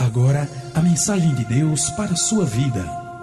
agora a mensagem de Deus para a sua vida.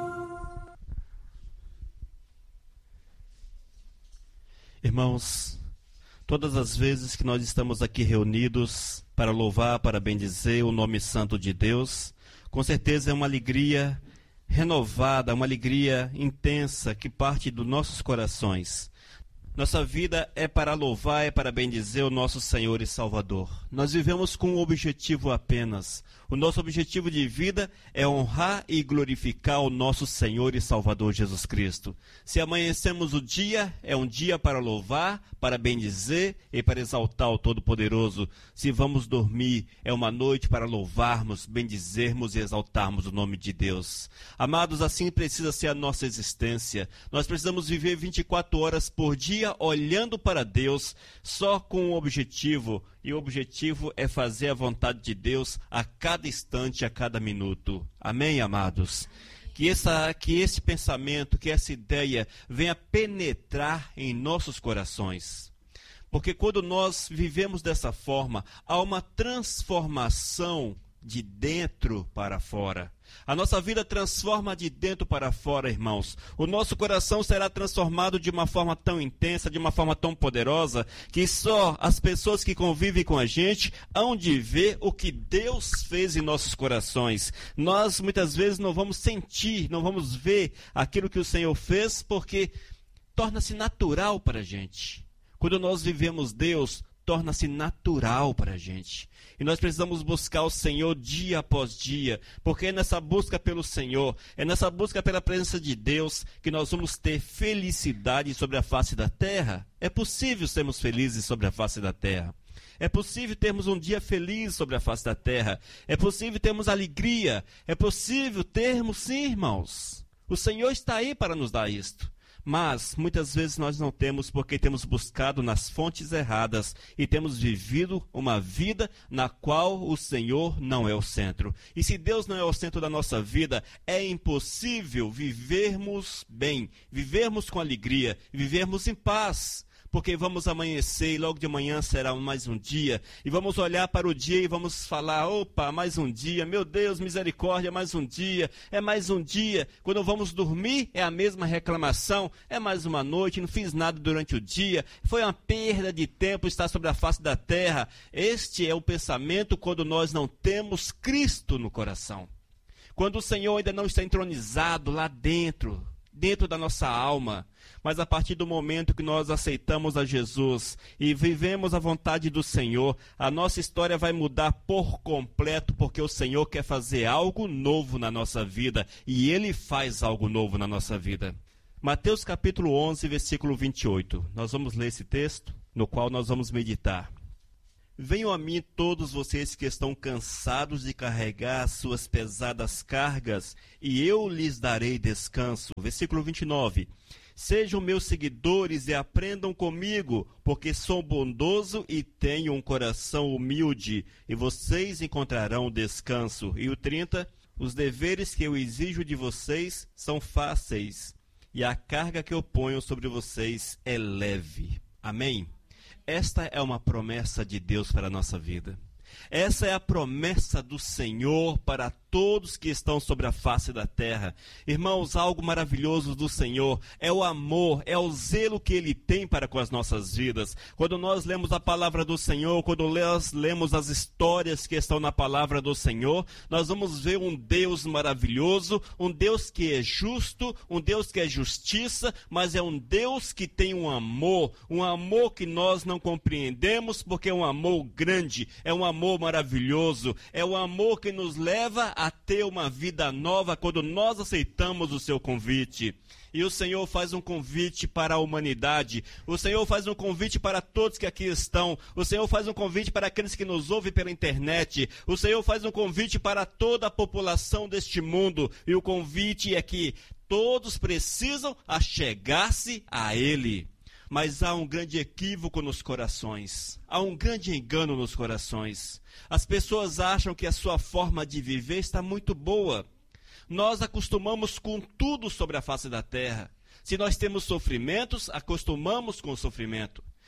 Irmãos, todas as vezes que nós estamos aqui reunidos para louvar, para bendizer o nome santo de Deus, com certeza é uma alegria renovada, uma alegria intensa que parte dos nossos corações. Nossa vida é para louvar, é para bendizer o nosso Senhor e Salvador. Nós vivemos com um objetivo apenas. O nosso objetivo de vida é honrar e glorificar o nosso Senhor e Salvador Jesus Cristo. Se amanhecemos o dia, é um dia para louvar, para bendizer e para exaltar o Todo-Poderoso. Se vamos dormir, é uma noite para louvarmos, bendizermos e exaltarmos o nome de Deus. Amados, assim precisa ser a nossa existência. Nós precisamos viver 24 horas por dia olhando para Deus só com um objetivo, e o objetivo é fazer a vontade de Deus a cada instante, a cada minuto. Amém, amados? Que esse pensamento, que essa ideia venha penetrar em nossos corações. Porque quando nós vivemos dessa forma, há uma transformação de dentro para fora. A nossa vida transforma de dentro para fora, irmãos. O nosso coração será transformado de uma forma tão intensa, de uma forma tão poderosa, que só as pessoas que convivem com a gente hão de ver o que Deus fez em nossos corações. Nós muitas vezes não vamos sentir, não vamos ver aquilo que o Senhor fez, porque torna-se natural para a gente. Quando nós vivemos Deus, torna-se natural para a gente. E nós precisamos buscar o Senhor dia após dia, porque é nessa busca pelo Senhor, é nessa busca pela presença de Deus, que nós vamos ter felicidade sobre a face da terra. É possível sermos felizes sobre a face da terra. É possível termos um dia feliz sobre a face da terra. É possível termos alegria. É possível termos, sim, irmãos. O Senhor está aí para nos dar isto. Mas, muitas vezes nós não temos porque temos buscado nas fontes erradas e temos vivido uma vida na qual o Senhor não é o centro. E se Deus não é o centro da nossa vida, é impossível vivermos bem, vivermos com alegria, vivermos em paz. Porque vamos amanhecer e logo de manhã será mais um dia. E vamos olhar para o dia e vamos falar, opa, mais um dia, meu Deus, misericórdia, mais um dia, é mais um dia. Quando vamos dormir, é a mesma reclamação, é mais uma noite, não fiz nada durante o dia, foi uma perda de tempo estar sobre a face da terra. Este é o pensamento quando nós não temos Cristo no coração. Quando o Senhor ainda não está entronizado lá dentro da nossa alma. Mas a partir do momento que nós aceitamos a Jesus e vivemos a vontade do Senhor, a nossa história vai mudar por completo, porque o Senhor quer fazer algo novo na nossa vida, e Ele faz algo novo na nossa vida. Mateus capítulo 11, versículo 28. Nós vamos ler esse texto, no qual nós vamos meditar. Venham a mim todos vocês que estão cansados de carregar as suas pesadas cargas, e eu lhes darei descanso. Versículo 29. Sejam meus seguidores e aprendam comigo, porque sou bondoso e tenho um coração humilde, e vocês encontrarão descanso. E o 30. Os deveres que eu exijo de vocês são fáceis, e a carga que eu ponho sobre vocês é leve. Amém? Esta é uma promessa de Deus para a nossa vida. Essa é a promessa do Senhor para todos que estão sobre a face da terra. Irmãos, algo maravilhoso do Senhor é o amor, é o zelo que Ele tem para com as nossas vidas. Quando nós lemos a palavra do Senhor, quando nós lemos as histórias que estão na palavra do Senhor, nós vamos ver um Deus maravilhoso, um Deus que é justo, um Deus que é justiça, mas é um Deus que tem um amor que nós não compreendemos, porque é um amor grande, é um amor maravilhoso, é um amor que nos leva a ter uma vida nova quando nós aceitamos o seu convite. E o Senhor faz um convite para a humanidade. O Senhor faz um convite para todos que aqui estão. O Senhor faz um convite para aqueles que nos ouvem pela internet. O Senhor faz um convite para toda a população deste mundo. E o convite é que todos precisam achegar-se a Ele. Mas há um grande equívoco nos corações. Há um grande engano nos corações. As pessoas acham que a sua forma de viver está muito boa. Nós acostumamos com tudo sobre a face da terra. Se nós temos sofrimentos, acostumamos com o sofrimento.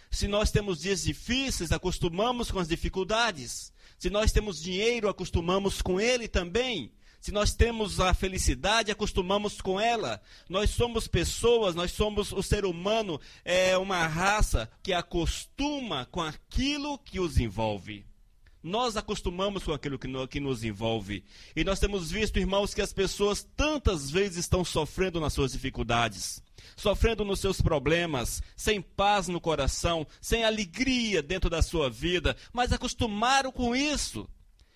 Se nós temos dias difíceis, acostumamos com as dificuldades. Se nós temos dinheiro, acostumamos com ele também. Se nós temos a felicidade, acostumamos com ela. Nós somos pessoas, o ser humano é uma raça que acostuma com aquilo que os envolve. Nós acostumamos com aquilo que nos envolve. E nós temos visto, irmãos, que as pessoas tantas vezes estão sofrendo nas suas dificuldades, sofrendo nos seus problemas, sem paz no coração, sem alegria dentro da sua vida, mas acostumaram com isso.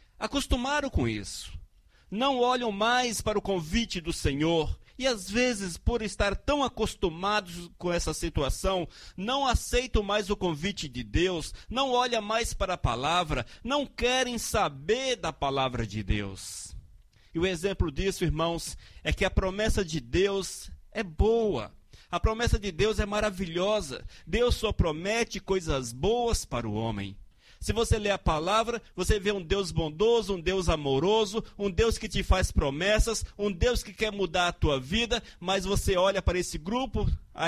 Não olham mais para o convite do Senhor. E às vezes, por estar tão acostumados com essa situação, não aceitam mais o convite de Deus, não olham mais para a palavra, não querem saber da palavra de Deus. E o exemplo disso, irmãos, é que a promessa de Deus é boa. A promessa de Deus é maravilhosa. Deus só promete coisas boas para o homem. Se você ler a palavra, você vê um Deus bondoso, um Deus amoroso, um Deus que te faz promessas, um Deus que quer mudar a tua vida, mas você olha para esse grupo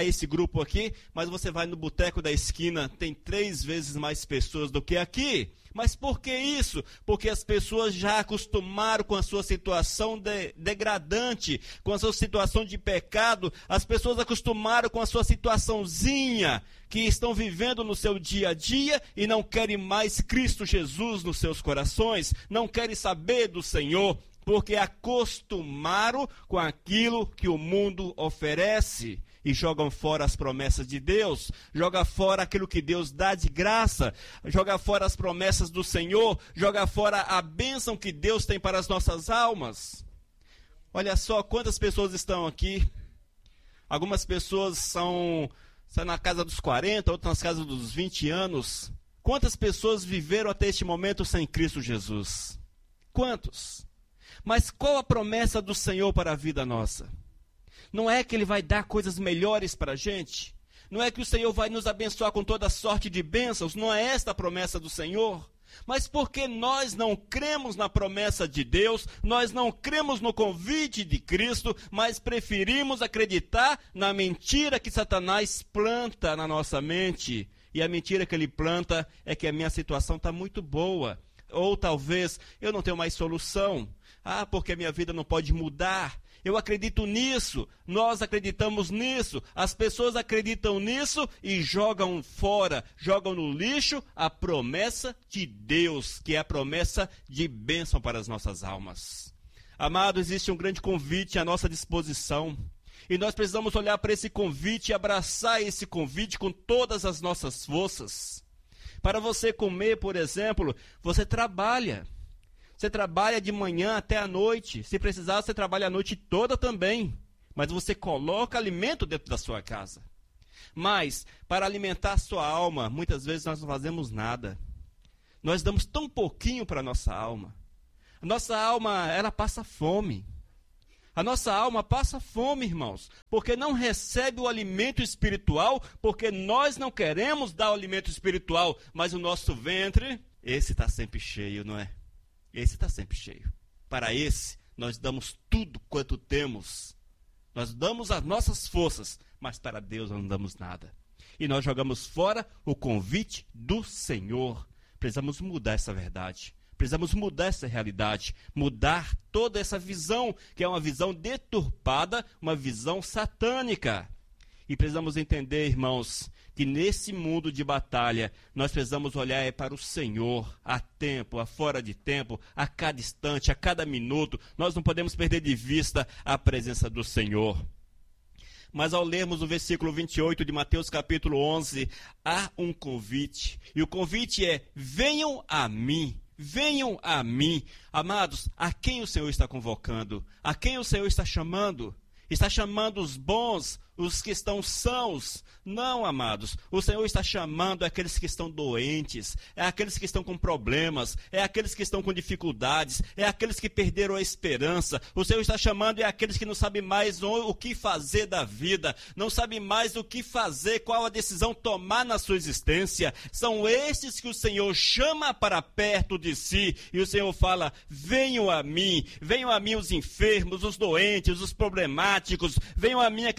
aqui, mas você vai no boteco da esquina, tem 3 vezes mais pessoas do que aqui. Mas por que isso? Porque as pessoas já acostumaram com a sua situação degradante, com a sua situação de pecado. As pessoas acostumaram com a sua situaçãozinha que estão vivendo no seu dia a dia e não querem mais Cristo Jesus nos seus corações, não querem saber do Senhor, porque acostumaram com aquilo que o mundo oferece. E jogam fora as promessas de Deus, joga fora aquilo que Deus dá de graça, joga fora as promessas do Senhor, joga fora a bênção que Deus tem para as nossas almas. Olha só quantas pessoas estão aqui. Algumas pessoas são na casa dos 40, outras na casa dos 20 anos. Quantas pessoas viveram até este momento sem Cristo Jesus? Quantos? Mas qual a promessa do Senhor para a vida nossa? Não é que Ele vai dar coisas melhores para a gente? Não é que o Senhor vai nos abençoar com toda sorte de bênçãos? Não é esta a promessa do Senhor? Mas porque nós não cremos na promessa de Deus, nós não cremos no convite de Cristo, mas preferimos acreditar na mentira que Satanás planta na nossa mente. E a mentira que ele planta é que a minha situação está muito boa. Ou talvez eu não tenho mais solução. Porque a minha vida não pode mudar. Eu acredito nisso, nós acreditamos nisso, as pessoas acreditam nisso e jogam fora, jogam no lixo a promessa de Deus, que é a promessa de bênção para as nossas almas. Amado, existe um grande convite à nossa disposição. E nós precisamos olhar para esse convite e abraçar esse convite com todas as nossas forças. Para você comer, por exemplo, você trabalha. Você trabalha de manhã até a noite. Se precisar, você trabalha a noite toda também. Mas você coloca alimento dentro da sua casa. Mas, para alimentar a sua alma, muitas vezes nós não fazemos nada. Nós damos tão pouquinho para a nossa alma. A nossa alma, ela passa fome. A nossa alma passa fome, irmãos, porque não recebe o alimento espiritual, porque nós não queremos dar o alimento espiritual, mas o nosso ventre, esse está sempre cheio, não é? Esse está sempre cheio. Para esse, nós damos tudo quanto temos. Nós damos as nossas forças, mas para Deus não damos nada. E nós jogamos fora o convite do Senhor. Precisamos mudar essa verdade. Precisamos mudar essa realidade. Mudar toda essa visão, que é uma visão deturpada, uma visão satânica. E precisamos entender, irmãos, que nesse mundo de batalha, nós precisamos olhar para o Senhor, a tempo, a fora de tempo, a cada instante, a cada minuto. Nós não podemos perder de vista a presença do Senhor. Mas ao lermos o versículo 28 de Mateus capítulo 11, há um convite. E o convite é: venham a mim. Venham a mim. Amados, a quem o Senhor está convocando? A quem o Senhor está chamando? Está chamando os bons, os que estão sãos? Não, amados. O Senhor está chamando aqueles que estão doentes, é aqueles que estão com problemas, é aqueles que estão com dificuldades, é aqueles que perderam a esperança. O Senhor está chamando aqueles que não sabem mais o que fazer da vida, não sabem mais o que fazer, qual a decisão tomar na sua existência. São estes que o Senhor chama para perto de si, e o Senhor fala: venham a mim os enfermos, os doentes, os problemáticos, venham a mim aqueles que estão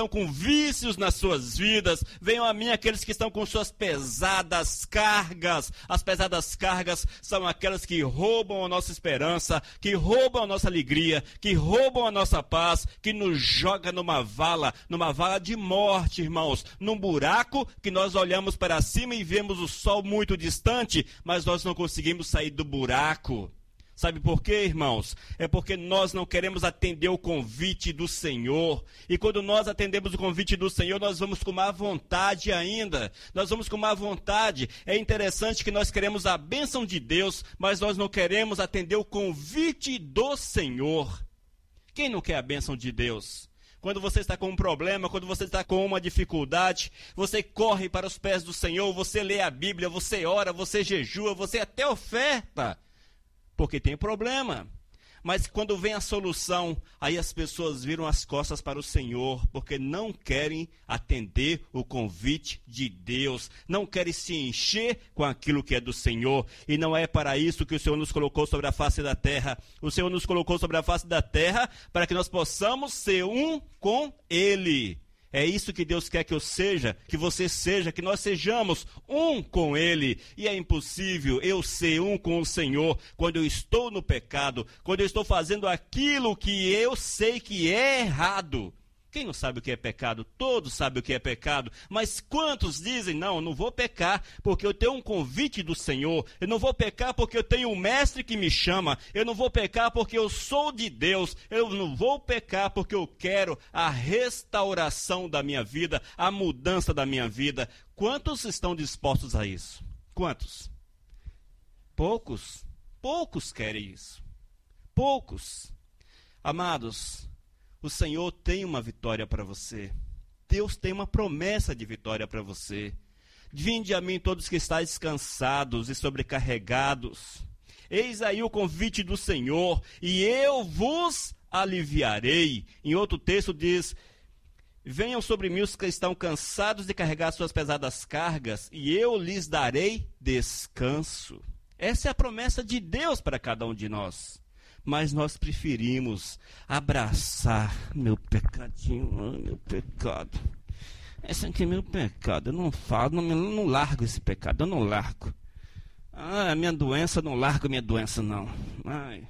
estão com vícios nas suas vidas. Venham a mim aqueles que estão com suas pesadas cargas. As pesadas cargas são aquelas que roubam a nossa esperança, que roubam a nossa alegria, que roubam a nossa paz, que nos joga numa vala de morte, irmãos, num buraco que nós olhamos para cima e vemos o sol muito distante, mas nós não conseguimos sair do buraco. Sabe por quê, irmãos? É porque nós não queremos atender o convite do Senhor. E quando nós atendemos o convite do Senhor, nós vamos com má vontade ainda. Nós vamos com má vontade. É interessante que nós queremos a bênção de Deus, mas nós não queremos atender o convite do Senhor. Quem não quer a bênção de Deus? Quando você está com um problema, quando você está com uma dificuldade, você corre para os pés do Senhor, você lê a Bíblia, você ora, você jejua, você até oferta. Porque tem problema. Mas quando vem a solução, aí as pessoas viram as costas para o Senhor, porque não querem atender o convite de Deus, não querem se encher com aquilo que é do Senhor, e não é para isso que o Senhor nos colocou sobre a face da terra. O Senhor nos colocou sobre a face da terra para que nós possamos ser um com Ele. É isso que Deus quer que eu seja, que você seja, que nós sejamos um com Ele. E é impossível eu ser um com o Senhor quando eu estou no pecado, quando eu estou fazendo aquilo que eu sei que é errado. Quem não sabe o que é pecado? Todos sabem o que é pecado. Mas quantos dizem, não, eu não vou pecar porque eu tenho um convite do Senhor. Eu não vou pecar porque eu tenho um mestre que me chama. Eu não vou pecar porque eu sou de Deus. Eu não vou pecar porque eu quero a restauração da minha vida, a mudança da minha vida. Quantos estão dispostos a isso? Quantos? Poucos. Poucos querem isso. Poucos. Amados, o Senhor tem uma vitória para você. Deus tem uma promessa de vitória para você. Vinde a mim todos que estáis cansados e sobrecarregados. Eis aí o convite do Senhor, e eu vos aliviarei. Em outro texto diz, venham sobre mim os que estão cansados de carregar suas pesadas cargas, e eu lhes darei descanso. Essa é a promessa de Deus para cada um de nós. Mas nós preferimos abraçar meu pecadinho, meu pecado. Esse aqui é meu pecado, eu não falo, não largo esse pecado, eu não largo. Ah, minha doença, não largo minha doença, não. Ai,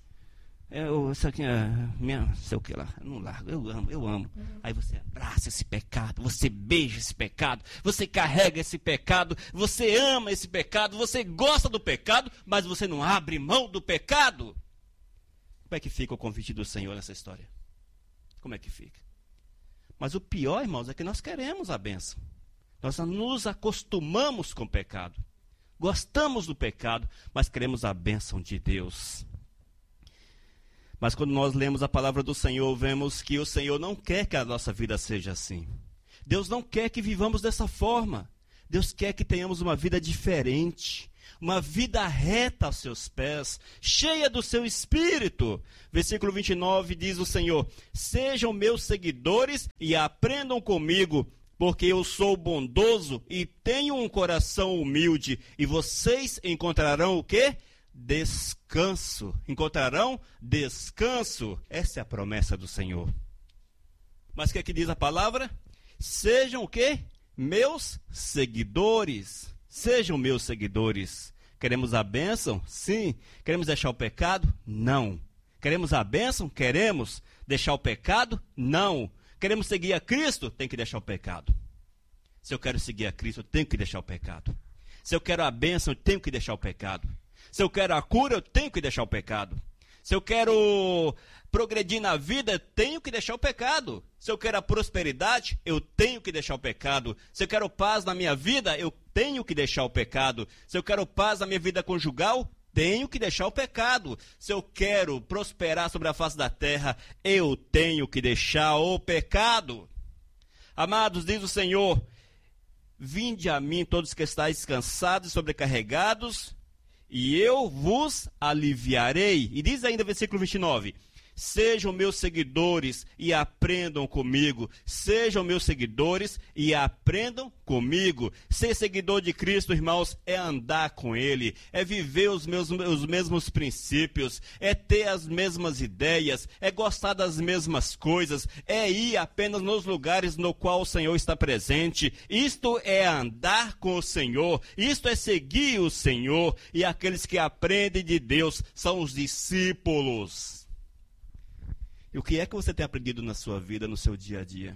isso aqui é minha, sei o que lá, eu não largo, eu amo. Aí você abraça esse pecado, você beija esse pecado, você carrega esse pecado, você ama esse pecado, você gosta do pecado, mas você não abre mão do pecado. Como é que fica o convite do Senhor nessa história? Como é que fica? Mas o pior, irmãos, é que nós queremos a bênção. Nós nos acostumamos com o pecado. Gostamos do pecado, mas queremos a bênção de Deus. Mas quando nós lemos a palavra do Senhor, vemos que o Senhor não quer que a nossa vida seja assim. Deus não quer que vivamos dessa forma. Deus quer que tenhamos uma vida diferente. Uma vida reta aos seus pés, cheia do seu espírito. Versículo 29 diz o Senhor, sejam meus seguidores e aprendam comigo, porque eu sou bondoso e tenho um coração humilde, e vocês encontrarão o quê? Descanso. Encontrarão descanso. Essa é a promessa do Senhor. Mas o que é que diz a palavra? Sejam o quê? Meus seguidores. Sejam meus seguidores. Queremos a bênção? Sim. Queremos deixar o pecado? Não. Queremos a bênção? Queremos. Deixar o pecado? Não. Queremos seguir a Cristo? Tem que deixar o pecado. Se eu quero seguir a Cristo, eu tenho que deixar o pecado. Se eu quero a bênção, eu tenho que deixar o pecado. Se eu quero a cura, eu tenho que deixar o pecado. Se eu quero progredir na vida, eu tenho que deixar o pecado. Se eu quero a prosperidade, eu tenho que deixar o pecado. Se eu quero paz na minha vida, eu tenho que deixar o pecado. Se eu quero paz na minha vida conjugal, tenho que deixar o pecado. Se eu quero prosperar sobre a face da terra, eu tenho que deixar o pecado. Amados, diz o Senhor, vinde a mim todos que estáis cansados e sobrecarregados, e eu vos aliviarei. E diz ainda o versículo 29, Sejam meus seguidores e aprendam comigo. Sejam meus seguidores e aprendam comigo. Ser seguidor de Cristo, irmãos, é andar com Ele, é viver os mesmos princípios, é ter as mesmas ideias, é gostar das mesmas coisas, é ir apenas nos lugares no qual o Senhor está presente. Isto é andar com o Senhor, isto é seguir o Senhor, e aqueles que aprendem de Deus são os discípulos. E o que é que você tem aprendido na sua vida, no seu dia a dia?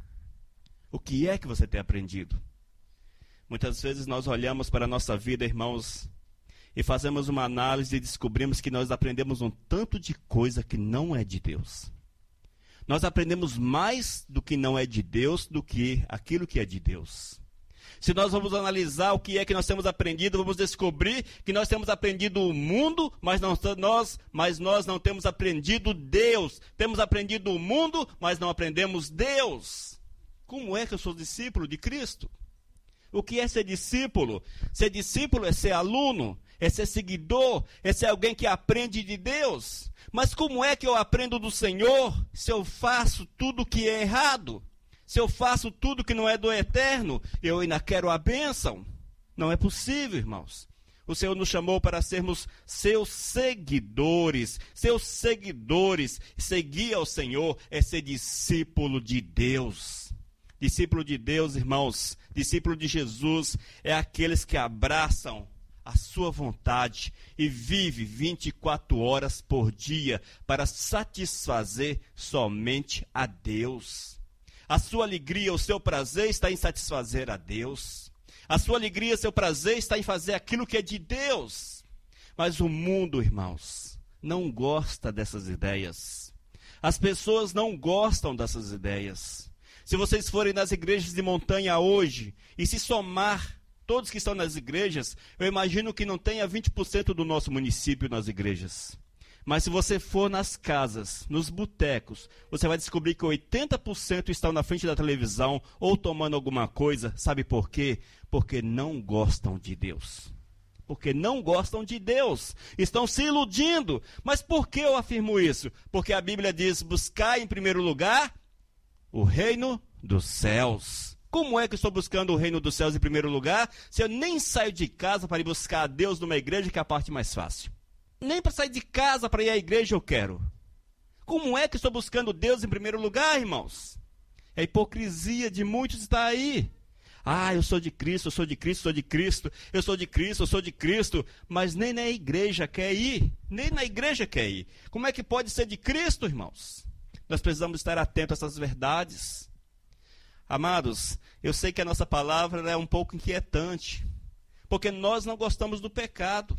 O que é que você tem aprendido? Muitas vezes nós olhamos para a nossa vida, irmãos, e fazemos uma análise e descobrimos que nós aprendemos um tanto de coisa que não é de Deus. Nós aprendemos mais do que não é de Deus do que aquilo que é de Deus. Se nós vamos analisar o que é que nós temos aprendido, vamos descobrir que nós temos aprendido o mundo, mas nós não temos aprendido Deus. Temos aprendido o mundo, mas não aprendemos Deus. Como é que eu sou discípulo de Cristo? O que é ser discípulo? Ser discípulo é ser aluno, é ser seguidor, é ser alguém que aprende de Deus. Mas como é que eu aprendo do Senhor se eu faço tudo que é errado? Se eu faço tudo que não é do eterno, eu ainda quero a bênção? Não é possível, irmãos. O Senhor nos chamou para sermos seus seguidores. Seus seguidores. Seguir ao Senhor é ser discípulo de Deus. Discípulo de Deus, irmãos, discípulo de Jesus, é aqueles que abraçam a sua vontade e vive 24 horas por dia para satisfazer somente a Deus. A sua alegria, o seu prazer está em satisfazer a Deus. A sua alegria, o seu prazer está em fazer aquilo que é de Deus. Mas o mundo, irmãos, não gosta dessas ideias. As pessoas não gostam dessas ideias. Se vocês forem nas igrejas de montanha hoje e se somar todos que estão nas igrejas, eu imagino que não tenha 20% do nosso município nas igrejas. Mas se você for nas casas, nos botecos, você vai descobrir que 80% estão na frente da televisão ou tomando alguma coisa. Sabe por quê? Porque não gostam de Deus. Porque não gostam de Deus. Estão se iludindo. Mas por que eu afirmo isso? Porque a Bíblia diz, buscar em primeiro lugar o reino dos céus. Como é que eu estou buscando o reino dos céus em primeiro lugar, se eu nem saio de casa para ir buscar a Deus numa igreja, que é a parte mais fácil? Nem para sair de casa para ir à igreja eu quero. Como é que estou buscando Deus em primeiro lugar, irmãos? A hipocrisia de muitos está aí. Ah, eu sou de Cristo, eu sou de Cristo, sou de Cristo. Eu sou de Cristo, eu sou de Cristo. Mas nem na igreja quer ir. Nem na igreja quer ir. Como é que pode ser de Cristo, irmãos? Nós precisamos estar atentos a essas verdades. Amados, eu sei que a nossa palavra é um pouco inquietante. Porque nós não gostamos do pecado.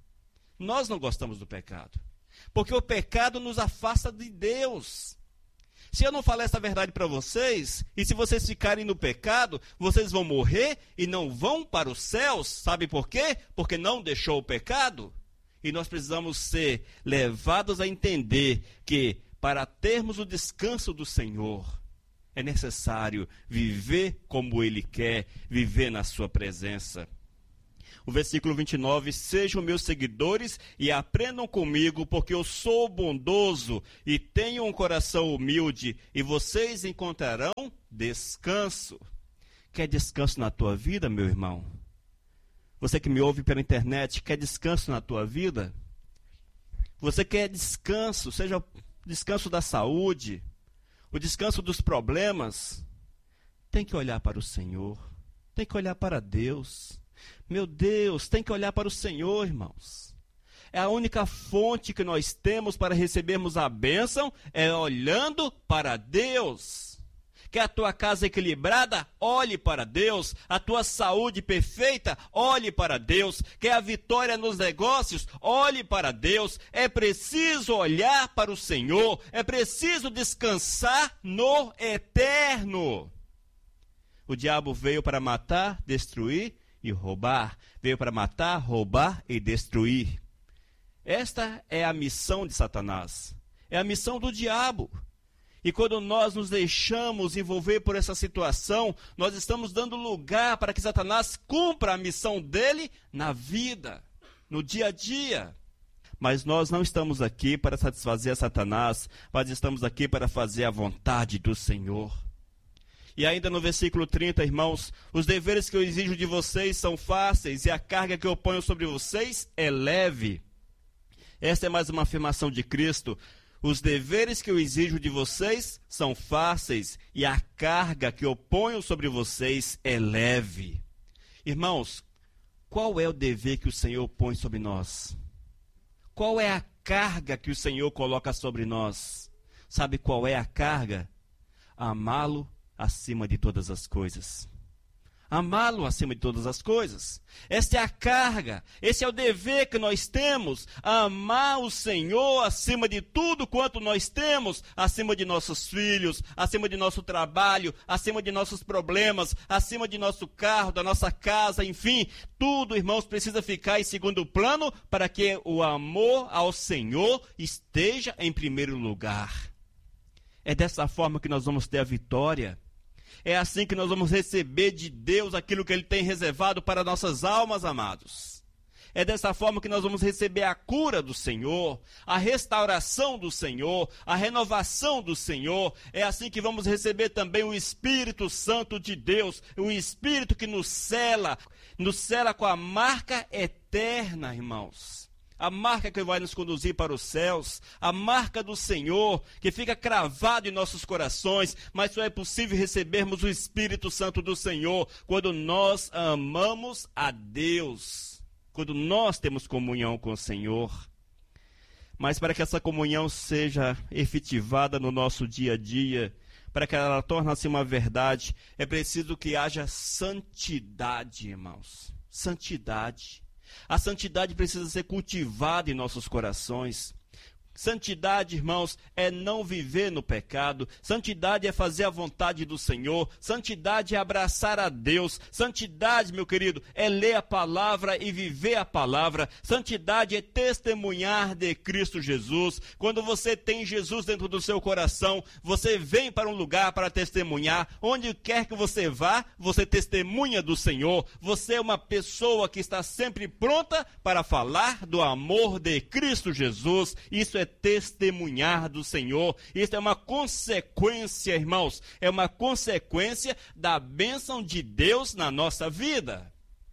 Nós não gostamos do pecado, porque o pecado nos afasta de Deus. Se eu não falar essa verdade para vocês, e se vocês ficarem no pecado, vocês vão morrer e não vão para os céus. Sabe por quê? Porque não deixou o pecado. E nós precisamos ser levados a entender que para termos o descanso do Senhor, é necessário viver como Ele quer, viver na sua presença. O versículo 29, sejam meus seguidores e aprendam comigo, porque eu sou bondoso e tenho um coração humilde, e vocês encontrarão descanso. Quer descanso na tua vida, meu irmão? Você que me ouve pela internet, quer descanso na tua vida? Você quer descanso, seja o descanso da saúde, o descanso dos problemas? Tem que olhar para o Senhor, tem que olhar para Deus. Meu Deus, tem que olhar para o Senhor, irmãos. É a única fonte que nós temos para recebermos a bênção, é olhando para Deus. Quer a tua casa equilibrada? Olhe para Deus. A tua saúde perfeita? Olhe para Deus. Quer a vitória nos negócios? Olhe para Deus. É preciso olhar para o Senhor. É preciso descansar no eterno. O diabo veio para matar, destruir e roubar. Veio para matar, roubar e destruir. Esta é a missão de Satanás. É a missão do diabo. E quando nós nos deixamos envolver por essa situação, nós estamos dando lugar para que Satanás cumpra a missão dele na vida, no dia a dia. Mas nós não estamos aqui para satisfazer Satanás, mas estamos aqui para fazer a vontade do Senhor. E ainda no versículo 30, irmãos, os deveres que eu exijo de vocês são fáceis e a carga que eu ponho sobre vocês é leve. Esta é mais uma afirmação de Cristo. Os deveres que eu exijo de vocês são fáceis e a carga que eu ponho sobre vocês é leve. Irmãos, qual é o dever que o Senhor põe sobre nós? Qual é a carga que o Senhor coloca sobre nós? Sabe qual é a carga? Amá-lo acima de todas as coisas. Amá-lo acima de todas as coisas. Esta é a carga, esse é o dever que nós temos, amar o Senhor acima de tudo quanto nós temos, acima de nossos filhos, acima de nosso trabalho, acima de nossos problemas, acima de nosso carro, da nossa casa, enfim, tudo, irmãos, precisa ficar em segundo plano para que o amor ao Senhor esteja em primeiro lugar. É dessa forma que nós vamos ter a vitória. É assim que nós vamos receber de Deus aquilo que Ele tem reservado para nossas almas, amados. É dessa forma que nós vamos receber a cura do Senhor, a restauração do Senhor, a renovação do Senhor. É assim que vamos receber também o Espírito Santo de Deus, o Espírito que nos cela com a marca eterna, irmãos. A marca que vai nos conduzir para os céus, a marca do Senhor, que fica cravado em nossos corações, mas só é possível recebermos o Espírito Santo do Senhor quando nós amamos a Deus, quando nós temos comunhão com o Senhor. Mas para que essa comunhão seja efetivada no nosso dia a dia, para que ela torne-se uma verdade, é preciso que haja santidade, irmãos, santidade. A santidade precisa ser cultivada em nossos corações. Santidade, irmãos, é não viver no pecado. Santidade é fazer a vontade do Senhor. Santidade é abraçar a Deus. Santidade, meu querido, é ler a palavra e viver a palavra. Santidade é testemunhar de Cristo Jesus. Quando você tem Jesus dentro do seu coração, você vem para um lugar para testemunhar. Onde quer que você vá, você testemunha do Senhor. Você é uma pessoa que está sempre pronta para falar do amor de Cristo Jesus. Isso é testemunhar do Senhor. Isso é uma consequência, irmãos, é uma consequência da bênção de Deus na nossa vida.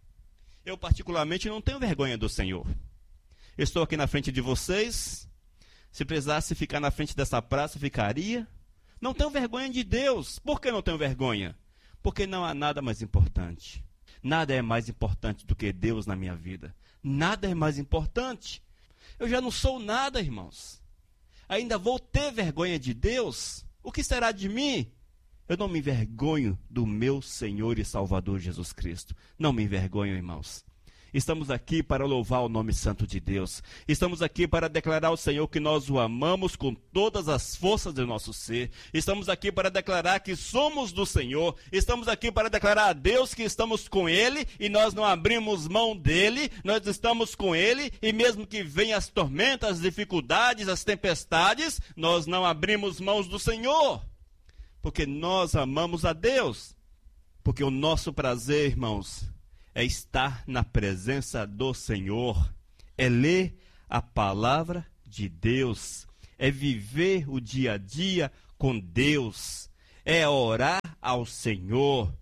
Eu particularmente não tenho vergonha do Senhor. Estou aqui na frente de vocês. Se precisasse ficar na frente dessa praça, ficaria. Não tenho vergonha de Deus. Por que não tenho vergonha? Porque não há nada mais importante. Nada é mais importante do que Deus na minha vida. Nada é mais importante. Eu já não sou nada, irmãos. Ainda vou ter vergonha de Deus? O que será de mim? Eu não me envergonho do meu Senhor e Salvador Jesus Cristo. Não me envergonho, irmãos. Estamos aqui para louvar o nome santo de Deus. Estamos aqui para declarar ao Senhor que nós o amamos com todas as forças do nosso ser. Estamos aqui para declarar que somos do Senhor. Estamos aqui para declarar a Deus que estamos com Ele e nós não abrimos mão dEle. Nós estamos com Ele e mesmo que venham as tormentas, as dificuldades, as tempestades, nós não abrimos mãos do Senhor. Porque nós amamos a Deus. Porque o nosso prazer, irmãos, é estar na presença do Senhor, é ler a palavra de Deus, é viver o dia a dia com Deus, é orar ao Senhor,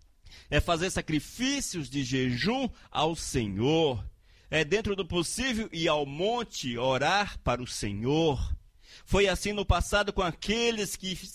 é fazer sacrifícios de jejum ao Senhor, é dentro do possível ir ao monte orar para o Senhor. Foi assim no passado com aqueles que